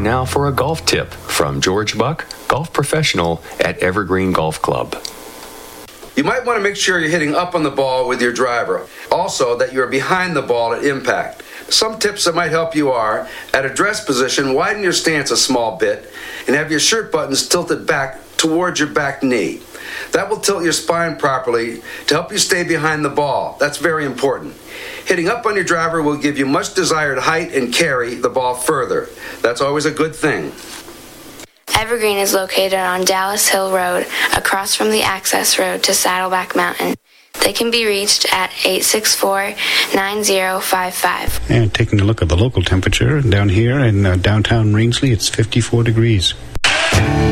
now for a golf tip from George Buck, golf professional at Evergreen Golf Club. You might want to make sure you're hitting up on the ball with your driver. Also, that you're behind the ball at impact. Some tips that might help you are, at address position, widen your stance a small bit and have your shirt buttons tilted back towards your back knee. That will tilt your spine properly to help you stay behind the ball. That's very important. Hitting up on your driver will give you much desired height and carry the ball further. That's always a good thing. Evergreen is located on Dallas Hill Road, across from the access road to Saddleback Mountain. They can be reached at 864-9055. And taking a look at the local temperature down here in downtown Rangeley, it's 54 degrees.